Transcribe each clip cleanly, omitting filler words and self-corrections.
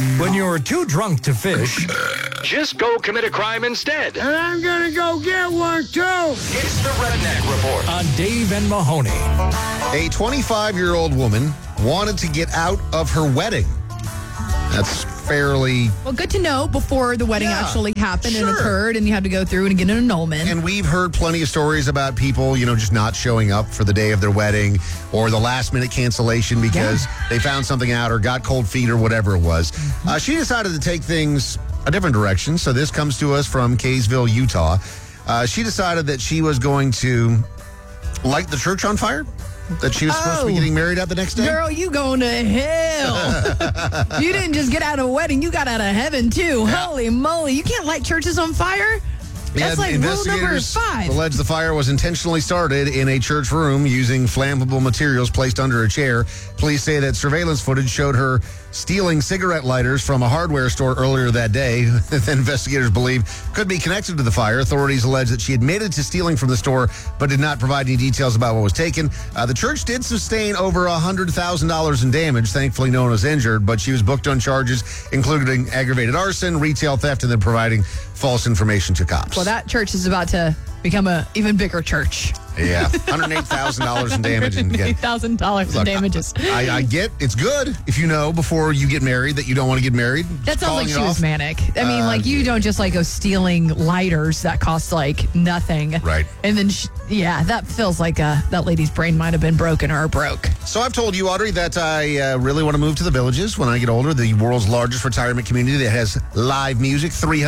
When you're too drunk to fish, just go commit a crime instead. And I'm gonna go get one, too. It's the Redneck Report on Dave and Mahoney. A 25-year-old woman wanted to get out of her wedding. That's fairly... Well, good to know before the wedding actually happened and occurred, and you had to go through and get an annulment. And we've heard plenty of stories about people, just not showing up for the day of their wedding or the last-minute cancellation because they found something out or got cold feet or whatever it was. She decided to take things a different direction. So this comes to us from Kaysville, Utah. She decided that she was going to light the church on fire. That she was supposed to be getting married at the next day? Girl, you going to hell. You didn't just get out of a wedding, you got out of heaven, too. Yeah. Holy moly. You can't light churches on fire? That's like rule number 5. Allege the fire was intentionally started in a church room using flammable materials placed under a chair. Police say that surveillance footage showed her stealing cigarette lighters from a hardware store earlier that day that investigators believe could be connected to the fire. Authorities allege that she admitted to stealing from the store but did not provide any details about what was taken. The church did sustain over $100,000 in damage, thankfully no one was injured, but she was booked on charges including aggravated arson, retail theft, and then providing false information to cops. Well, that church is about to become an even bigger church. Yeah, $108,000 in damage. $108,000 in damages. I get it's good if you know before you get married that you don't want to get married. That sounds like she was manic. I mean, you don't just go stealing lighters that cost nothing. Right. And then, that feels like that lady's brain might have been broken or broke. So I've told you, Audrey, that I really want to move to the Villages when I get older, the world's largest retirement community that has live music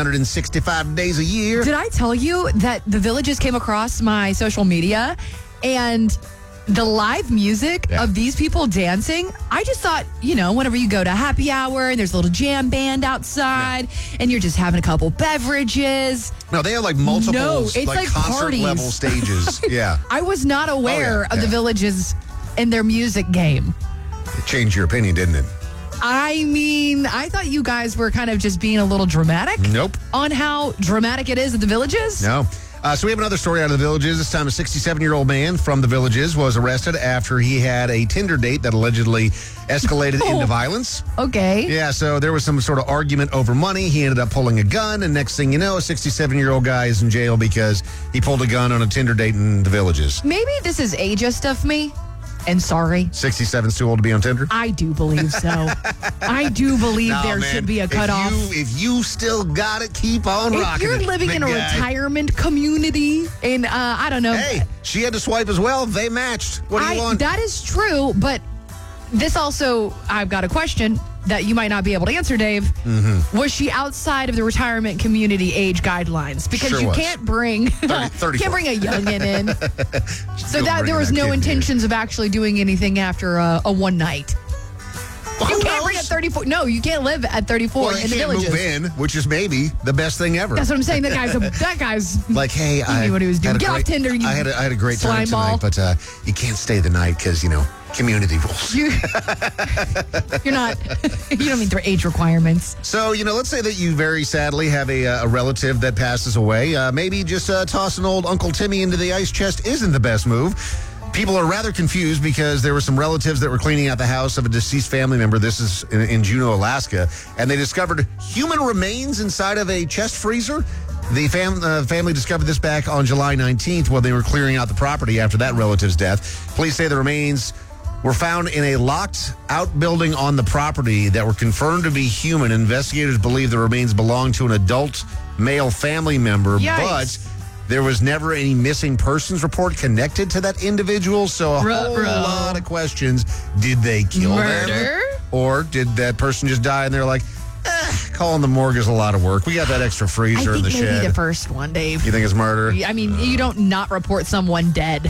365 days a year. Did I tell you that the Villages came across my social media and the live music of these people dancing? I just thought, whenever you go to happy hour and there's a little jam band outside and you're just having a couple beverages. No, they have multiple it's like concert parties. level stages. Yeah. I was not aware of the Villages and their music game. It changed your opinion, didn't it? I mean, I thought you guys were kind of just being a little dramatic. Nope. On how dramatic it is at the Villages. No. So we have another story out of the Villages. This time a 67-year-old man from the Villages was arrested after he had a Tinder date that allegedly escalated into violence. Okay. Yeah, so there was some sort of argument over money. He ended up pulling a gun, and next thing you know, a 67-year-old guy is in jail because he pulled a gun on a Tinder date in the Villages. Maybe this is ageist of me. And sorry. 67's too old to be on Tinder? I do believe so. I do believe there should be a cutoff. If you still got it, keep on rocking. If you're living in a retirement community, and I don't know. Hey, she had to swipe as well. They matched. What do you want? That is true, but this also, I've got a question that you might not be able to answer, Dave. Mm-hmm. Was she outside of the retirement community age guidelines? Because you can't bring can't bring a youngin' in. So that there was no intentions of actually doing anything after a one night. You can't bring at 34. No, you can't live at 34 in the Villages. Move in, which is maybe the best thing ever. That's what I'm saying. That guy's like, hey, I knew what he was doing. Get off Tinder. I had a great time tonight, but you can't stay the night because community rules. You're not. You don't mean their age requirements. So let's say that you very sadly have a relative that passes away. Maybe just toss an old Uncle Timmy into the ice chest isn't the best move. People are rather confused because there were some relatives that were cleaning out the house of a deceased family member. This is in Juneau, Alaska, and they discovered human remains inside of a chest freezer. The family discovered this back on July 19th when they were clearing out the property after that relative's death. Police say the remains were found in a locked outbuilding on the property that were confirmed to be human. Investigators believe the remains belonged to an adult male family member, but there was never any missing persons report connected to that individual, so a whole lot of questions. Did they kill them? Or did that person just die and they're like, calling the morgue is a lot of work. We got that extra freezer in the shed. I think maybe the first one, Dave. You think it's murder? I mean, you don't not report someone dead.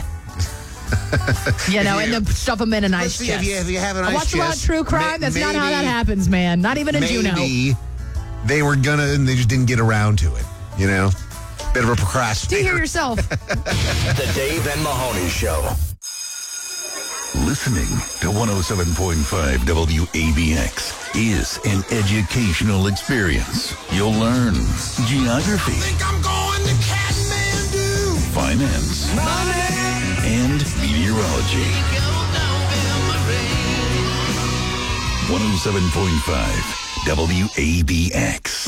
And then stuff them in an ice chest. If you have an ice chest. I watch a lot of true crime. That's not how that happens, man. Not even in Juneau. Maybe they were gonna and they just didn't get around to it, Bit of a procrastinator. Do hear yourself. The Dave and Mahoney Show. Listening to 107.5 WABX is an educational experience. You'll learn geography, finance, and meteorology. 107.5 WABX.